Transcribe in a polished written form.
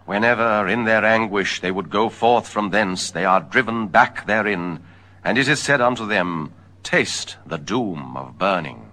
Whenever in their anguish they would go forth from thence, they are driven back therein, and it is said unto them, Taste the doom of burning.